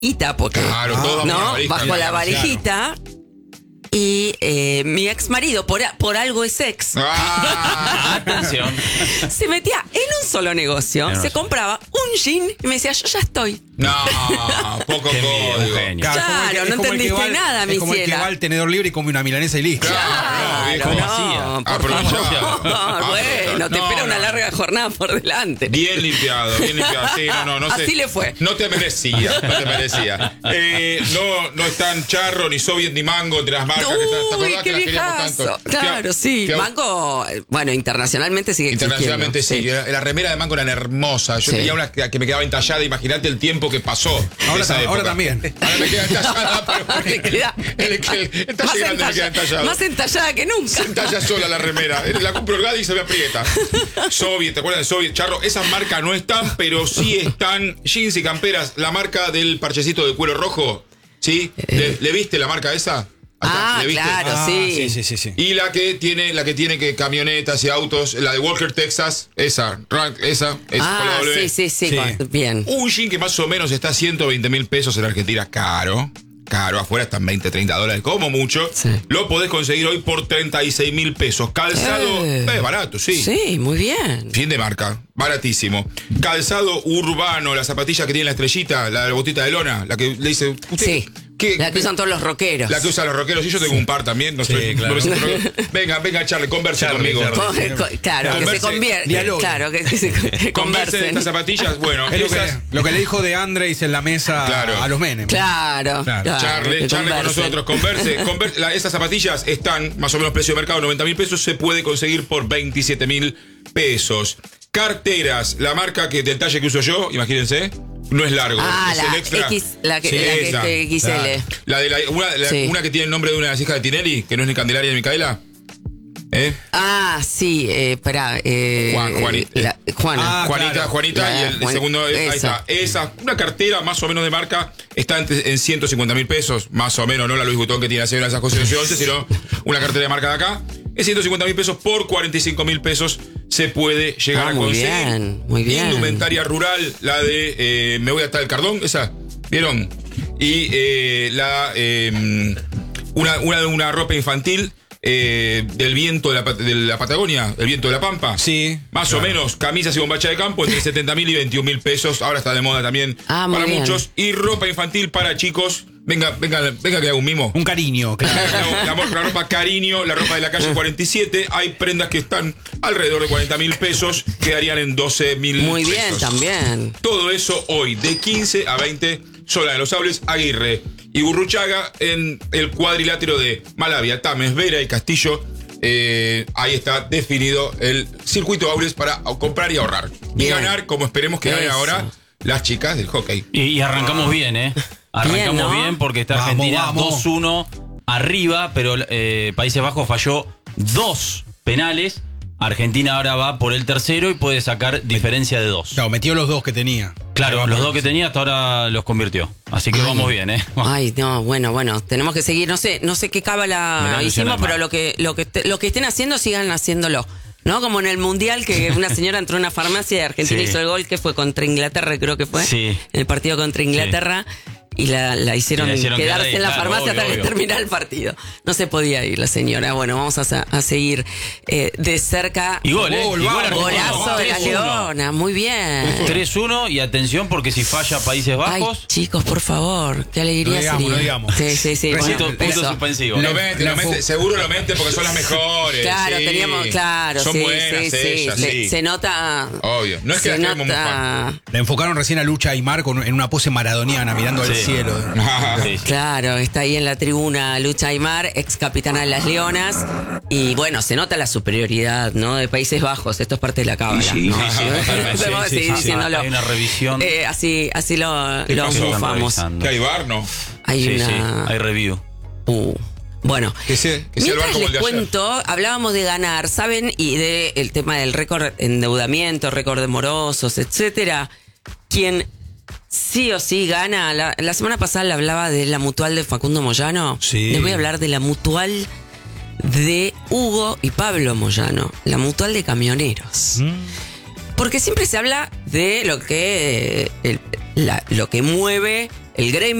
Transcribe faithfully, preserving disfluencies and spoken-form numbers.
valijita, porque Claro, todos ¿no? vamos a valija, bajo claro, la valijita. Y eh, mi ex marido, por, por algo es ex, Ah, Atención. se metía en un solo negocio, En un se solo. compraba un jean y me decía, yo ya estoy. no, poco Qué envidia, código. genio. Claro, es como el que- no es como el que entendiste va al- nada, mi Es como el que ciela. va al tenedor libre y come una milanesa y listo. Claro, viejo. ¿Cómo no, hacía? por Aprovechá. favor. Ah, Bueno, te no, espera una no. larga jornada por delante. Bien limpiado, bien limpiado. Sí, no, no, no sé. Así le fue. No te merecía, no te merecía. Eh, no, no están Charro, ni Soviet, ni Mango entre las marcas. que te- ¿te Uy, acordás qué que las queríamos viejazo. tanto? Claro, Que- sí. que- Mango, eh, bueno, internacionalmente sigue Internacionalmente existiendo. sí. La, la remera de Mango eran hermosas. Yo Sí. tenía una que, que me quedaba entallada. Imagínate el tiempo que pasó. de Ahora, esa tam- ahora época. también. Ahora me queda entallada, pero Le queda- el, el, el talle más, grande me queda entalla- entallado. más entallada que nunca. Se entalla sola la remera. La compro holgada y se me aprieta. Soviet, ¿te acuerdas de Soviet? Charro, esas marcas no están, pero sí están jeans y camperas. La marca del parchecito de cuero rojo, ¿sí? ¿Le, le viste la marca esa? Ah, ¿Le viste? claro, Ah, sí. sí, sí, sí, sí. Y la que tiene, la que tiene que camionetas y autos, la de Walker, Texas, esa, rank, esa, es con la Ah, W. sí, sí, sí, Sí. con- bien. Un jean que más o menos está a ciento veinte mil pesos en Argentina, caro. Caro, afuera están veinte, treinta dólares, como mucho. Sí. Lo podés conseguir hoy por treinta y seis mil pesos. Calzado, Eh. es barato, sí. Sí, muy bien. Fin de marca, baratísimo. Calzado urbano, la zapatilla que tiene la estrellita, la botita de lona, la que le dice. ¿Usted Sí. qué- La que usan todos los rockeros. La que usan los rockeros. Y yo tengo un par también. No Sí, estoy, claro. no me siento rockero. Venga, venga, Charlie, converse Charlie, conmigo. Charlie. Co- co- claro, que se Converse, convierte. dialogue. Claro, que, que se Converse de conversen. estas zapatillas. Bueno, Es lo que, esas. lo que le dijo de Andrés en la mesa Claro. a los Menem. Claro, Claro. claro, Charlie, que Charlie con conversen. nosotros, converse. converse. La- estas zapatillas están más o menos precio de mercado, noventa mil pesos, se puede conseguir por veintisiete mil pesos. Carteras, la marca que del talle que uso yo, imagínense, no es largo, Ah, es la el extra. X, la que, Sí, la que esa. este X L. La de la, una, la- Sí. una que tiene el nombre de una de las hijas de Tinelli, que no es ni Candelaria ni Micaela. ¿Eh? Ah, sí, eh, pará. Eh, Juan- Juani- la- Juana. Ah, Juanita, claro. Juanita, La- y el, el Juan- segundo, eh, ahí esa. está. Esa, una cartera más o menos de marca, está en, en ciento cincuenta mil pesos, más o menos, no la Louis Vuitton que tiene la señora de esas cosas de once, sino una cartera de marca de acá. En ciento cincuenta mil pesos por cuarenta y cinco mil pesos se puede llegar Ah, a muy conseguir. bien, muy bien. Indumentaria rural, la de eh, Me voy hasta el Cardón, esa, ¿vieron? Y eh, la eh, una, una, una ropa infantil. Eh, del viento de la, Pat- de la Patagonia, el viento de la Pampa. Sí, Más claro. o menos, camisas y bombacha de campo entre setenta mil y veintiún mil pesos. Ahora está de moda también Ah, muy para bien. muchos. Y ropa infantil para chicos. Venga, venga, venga que haga un mimo. Un cariño, claro. La, la- la ropa cariño, la ropa de la calle cuarenta y siete. Hay prendas que están alrededor de cuarenta mil pesos, quedarían en doce mil Muy bien, pesos. también. Todo eso hoy, de quince a veinte, Sola de los Sables, Aguirre y Gurruchaga en el cuadrilátero de Malavia, Tames, Vera y Castillo. Eh, ahí está definido el circuito Aules para comprar y ahorrar. Y Bien. ganar, como esperemos que ganen Eso. ahora las chicas del hockey. Y, y arrancamos bien, ¿eh? Arrancamos Bien, bien, ¿no? porque está Vamos, Argentina vamos. dos uno arriba, pero eh, Países Bajos falló dos penales. Argentina ahora va por el tercero y puede sacar diferencia de dos. Claro, metió los dos que tenía. Claro, los dos que tenía hasta ahora los convirtió. Así que Ay. vamos bien, ¿eh? Ay, no, bueno, bueno, tenemos que seguir, no sé, no sé qué Me cábala da hicimos, ilusión, pero hermano. lo que, lo que te- lo que estén haciendo, sigan haciéndolo. ¿No? Como en el Mundial, que una señora entró en una farmacia y Argentina Sí. hizo el gol, que fue contra Inglaterra, creo que fue. Sí. En el partido contra Inglaterra. Y la, la hicieron, Y la hicieron quedarse quedar ahí, en la claro, farmacia obvio, hasta que obvio. terminara el partido. No se podía ir la señora. Bueno, vamos a, sa- a seguir eh, de cerca. Y gol, ¿eh? Gol, Y gol vamos. argentino. Golazo de la tres uno. Leona, muy bien. tres uno y atención porque si falla Países Ay, Bajos, chicos, por favor, qué alegría No digamos, sería. no digamos. Sí, sí, sí. Punto- bueno, punto eso. suspensivo. Lo Le- mete, le lo mete, enfo- seguro lo mete porque son las mejores. Claro, sí. teníamos, claro, Son sí, buenas sí, sí. ellas, Se, sí. se nota. Obvio. No es que se las queremos nota. La enfocaron recién a Lucha Aymar con, en una pose maradoniana mirando al Sí. cielo. sí, sí. Claro, está ahí en la tribuna Lucha Aymar, ex capitana de las Leonas. Y bueno, se nota la superioridad, ¿no? De Países Bajos. Esto es parte de la cábala. Sí, ¿no? sí, sí, totalmente. Podemos Sí, sí, seguir sí. diciéndolo. Hay una revisión. Eh, así, así lo, ¿Qué lo pasó? bufamos. Revisando. ¿Qué hay bar, no? Hay Sí, una. sí, hay review. Uh, bueno. Que sea, que sea el bar Mientras como el les de ayer. cuento, hablábamos de ganar, ¿saben? Y de el tema del récord endeudamiento, récord de morosos, etcétera. Quien sí o sí gana. La, la semana pasada le hablaba de la mutual de Facundo Moyano. Sí. Les voy a hablar de la mutual de Hugo y Pablo Moyano, la mutual de camioneros. Porque siempre se habla de lo que eh, el- la- lo que mueve el gremio